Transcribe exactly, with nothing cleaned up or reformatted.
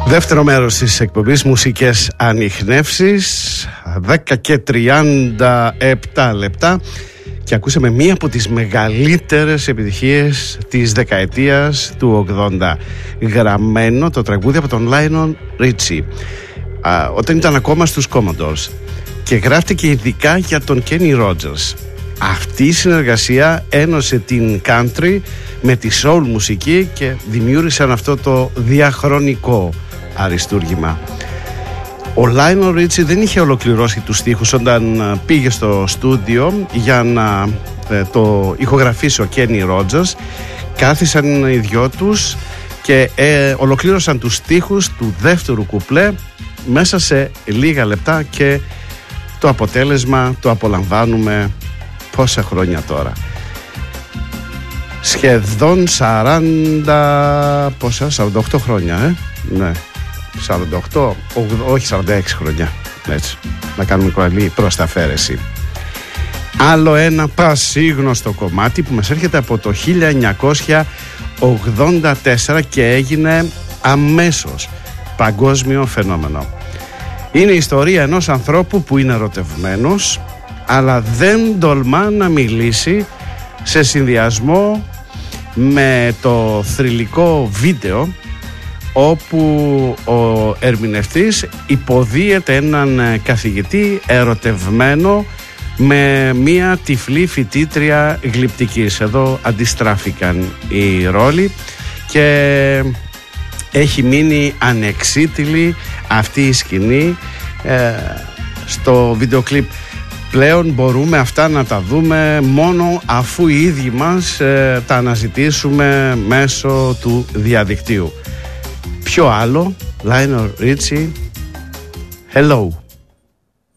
Δεύτερο μέρος της εκπομπής Μουσικές Ανιχνεύσεις, δέκα και τριάντα επτά λεπτά, και ακούσαμε μία από τις μεγαλύτερες επιτυχίες της δεκαετίας του ογδόντα. Γραμμένο το τραγούδι από τον Lionel Richie α, όταν ήταν ακόμα στους Commodores, και γράφτηκε ειδικά για τον Kenny Rogers. Αυτή η συνεργασία ένωσε την country με τη soul μουσική και δημιούργησαν αυτό το διαχρονικό αριστούργημα. Ο Lionel Richie δεν είχε ολοκληρώσει τους στίχους όταν πήγε στο στούντιο για να ε, το ηχογραφήσει ο Kenny Rogers. Κάθισαν οι δυο τους και ε, ολοκλήρωσαν τους στίχους του δεύτερου κουπλέ μέσα σε λίγα λεπτά, και το αποτέλεσμα το απολαμβάνουμε πόσα χρόνια τώρα. Σχεδόν σαράντα, πόσα, σαράντα οκτώ χρόνια, ε? Ναι, σαράντα οκτώ, όχι σαράντα έξι χρόνια, έτσι, να κάνουμε καλή προσταφαίρεση. Άλλο ένα πασίγνωστο κομμάτι που μας έρχεται από το χίλια εννιακόσια ογδόντα τέσσερα και έγινε αμέσως παγκόσμιο φαινόμενο. Είναι η ιστορία ενός ανθρώπου που είναι ερωτευμένος, αλλά δεν τολμά να μιλήσει, σε συνδυασμό με το θρυλικό βίντεο όπου ο ερμηνευτής υποδίεται έναν καθηγητή ερωτευμένο με μία τυφλή φοιτήτρια γλυπτικής. Εδώ αντιστράφηκαν οι ρόλοι και έχει μείνει ανεξίτηλη αυτή η σκηνή ε, στο βίντεο κλιπ. Πλέον μπορούμε αυτά να τα δούμε μόνο αφού οι ίδιοι μας ε, τα αναζητήσουμε μέσω του διαδικτύου. Ποιο άλλο? Lionel Richie, Hello.